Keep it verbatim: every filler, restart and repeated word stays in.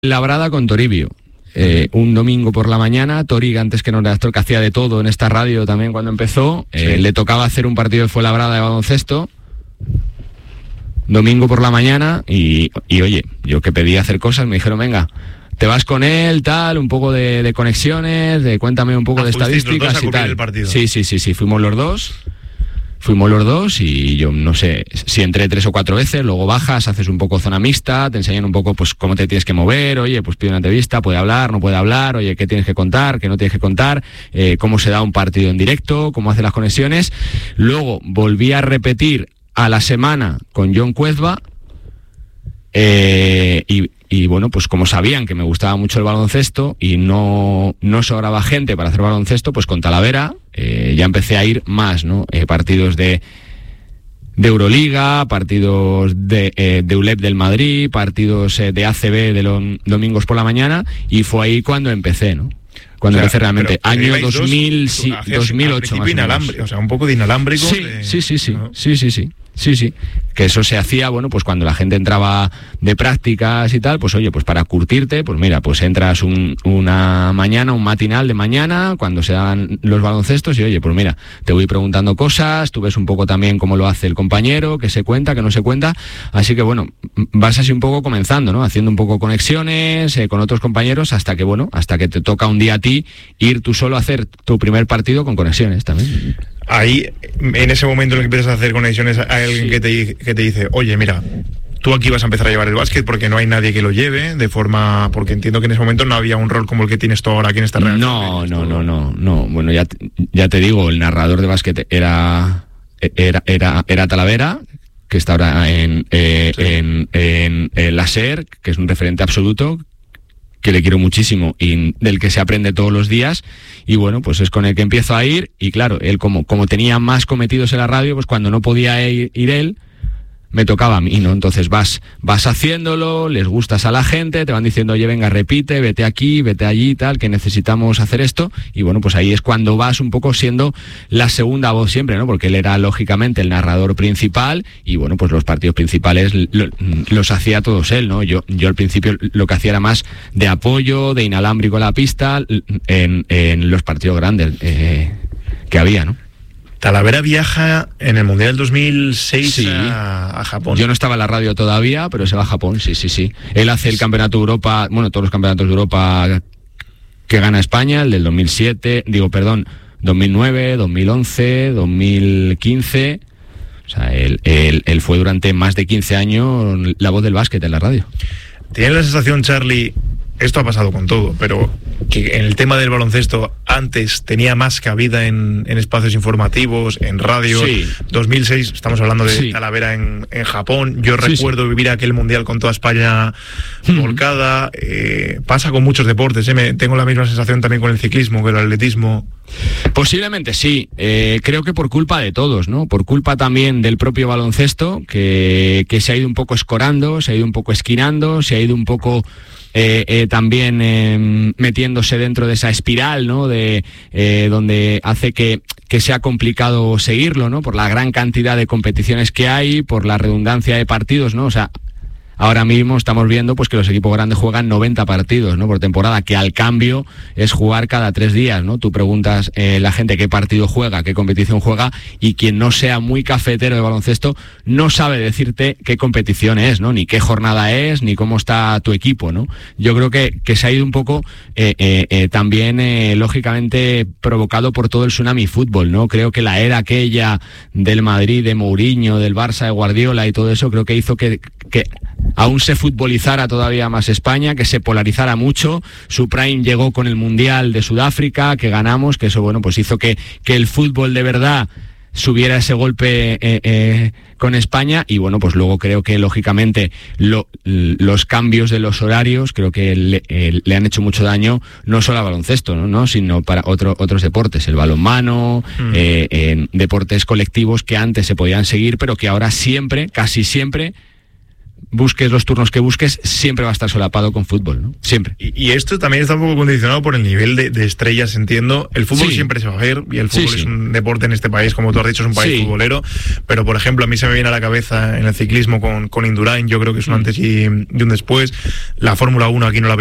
Labrada con Toribio. Eh, un domingo por la mañana, Tori, antes que no era actor, que hacía de todo en esta radio también cuando empezó, eh, sí. Le tocaba hacer un partido de Fuenlabrada de baloncesto, domingo por la mañana, y, y oye, yo que pedí hacer cosas, me dijeron, venga, te vas con él, tal, un poco de, de conexiones, de cuéntame un poco ah, de estadísticas los dos a y tal. El partido. Sí, sí, sí, sí, fuimos los dos. Fuimos los dos y yo no sé si entré tres o cuatro veces, luego bajas, haces un poco zona mixta, te enseñan un poco pues cómo te tienes que mover, oye, pues pide una entrevista, puede hablar, no puede hablar, oye, qué tienes que contar, qué no tienes que contar, eh, cómo se da un partido en directo, cómo hace las conexiones. Luego volví a repetir a la semana con John Cuezba eh, y, y bueno, pues como sabían que me gustaba mucho el baloncesto y no, no sobraba gente para hacer baloncesto, pues con Talavera eh, ya empecé a ir más, ¿no? Eh, partidos de, de Euroliga, partidos de, eh, de U L E P del Madrid, partidos eh, de A C B de los domingos por la mañana, y fue ahí cuando empecé, ¿no? Cuando o sea, empecé realmente, año dos mil, dos, sí, dos mil ocho más o menos. O sea, un poco de inalámbrico. Sí, de... sí, sí, sí, ¿no? sí, sí, sí. Sí, sí, que eso se hacía, bueno, pues cuando la gente entraba de prácticas y tal, pues oye, pues para curtirte, pues mira, pues entras un, una mañana, un matinal de mañana, cuando se dan los baloncestos, y oye, pues mira, te voy preguntando cosas, tú ves un poco también cómo lo hace el compañero, qué se cuenta, qué no se cuenta, así que bueno, vas así un poco comenzando, ¿no? Haciendo un poco conexiones eh, con otros compañeros, hasta que bueno, hasta que te toca un día a ti ir tú solo a hacer tu primer partido con conexiones también. Ahí, en ese momento en el que empiezas a hacer conexiones, hay alguien sí. que, te, que te dice, oye, mira, tú aquí vas a empezar a llevar el básquet porque no hay nadie que lo lleve, de forma, porque entiendo que en ese momento no había un rol como el que tienes tú ahora aquí en esta redacción. No, no, no, no, no, bueno, ya, ya te digo, el narrador de básquet era, era, era, era Talavera, que está ahora en, eh, sí. en, en, en la SER, que es un referente absoluto, que le quiero muchísimo y del que se aprende todos los días, y bueno, pues es con el que empiezo a ir, y claro, él como, como tenía más cometidos en la radio, pues cuando no podía ir, ir él, me tocaba a mí, ¿no? Entonces vas, vas haciéndolo, les gustas a la gente, te van diciendo, oye, venga, repite, vete aquí, vete allí, tal, que necesitamos hacer esto, y bueno, pues ahí es cuando vas un poco siendo la segunda voz siempre, ¿no? Porque él era lógicamente el narrador principal, y bueno, pues los partidos principales lo, los hacía todos él, ¿no? Yo, yo al principio lo que hacía era más de apoyo, de inalámbrico a la pista, en, en los partidos grandes eh, que había, ¿no? Talavera viaja en el Mundial dos mil seis sí. a, a Japón. Yo no estaba en la radio todavía, pero se va a Japón, sí, sí, sí. Él hace el Campeonato de Europa, bueno, todos los campeonatos de Europa que gana España, el del dos mil siete, digo, perdón, dos mil nueve, dos mil once, dos mil quince. O sea, él, él, él fue durante más de quince años la voz del básquet en la radio. ¿Tienes la sensación, Charlie, esto ha pasado con todo, pero que en el tema del baloncesto antes tenía más cabida en, en espacios informativos, en radio? Sí. dos mil seis, estamos hablando de sí. Talavera en, en Japón. Yo sí, recuerdo sí. vivir aquel mundial con toda España volcada. Eh, pasa con muchos deportes, ¿eh? Me, tengo la misma sensación también con el ciclismo, con el atletismo. Posiblemente sí, eh, creo que por culpa de todos, ¿no? Por culpa también del propio baloncesto, que, que se ha ido un poco escorando, se ha ido un poco esquinando, se ha ido un poco eh, eh, también eh, metiéndose dentro de esa espiral, ¿no? De eh, donde hace que, que sea complicado seguirlo, ¿no? Por la gran cantidad de competiciones que hay, por la redundancia de partidos, ¿no? O sea, ahora mismo estamos viendo pues que los equipos grandes juegan noventa partidos, ¿no? Por temporada, que al cambio es jugar cada tres días, ¿no? Tú preguntas eh, la gente qué partido juega, qué competición juega, y quien no sea muy cafetero de baloncesto no sabe decirte qué competición es, ¿no? Ni qué jornada es, ni cómo está tu equipo, ¿no? Yo creo que, que se ha ido un poco eh, eh, eh, también eh, lógicamente provocado por todo el tsunami fútbol, ¿no? Creo que la era aquella del Madrid, de Mourinho, del Barça, de Guardiola y todo eso, creo que hizo que, que aún se futbolizara todavía más España, que se polarizara mucho. Su prime llegó con el Mundial de Sudáfrica, que ganamos, que eso, bueno, pues hizo que, que el fútbol de verdad subiera ese golpe eh, eh, con España. Y bueno, pues luego creo que lógicamente lo, los cambios de los horarios creo que le, eh, le han hecho mucho daño, no solo al baloncesto, ¿no? ¿no? sino para otro, otros deportes, el balonmano, mm. eh, eh, deportes colectivos que antes se podían seguir, pero que ahora siempre, casi siempre, busques los turnos que busques, siempre va a estar solapado con fútbol, ¿no? Siempre. Y, y esto también está un poco condicionado por el nivel de, de estrellas, entiendo. El fútbol sí. siempre se va a ver, y el fútbol sí, sí. es un deporte en este país, como tú has dicho, es un país sí. futbolero, pero por ejemplo a mí se me viene a la cabeza en el ciclismo con, con Indurain, yo creo que es un antes y, y un después. La Fórmula uno aquí no la